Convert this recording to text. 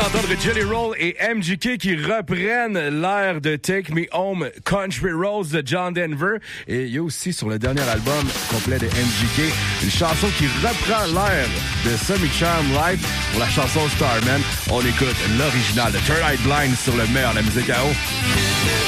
d'entendre Jelly Roll et MGK qui reprennent l'air de Take Me Home Country Roads de John Denver. Et il y a aussi sur le dernier album complet de MGK une chanson qui reprend l'air de Semi Charm Live pour la chanson Starman. On écoute l'original de Third Eye Blind sur le meilleur de la musique à eau.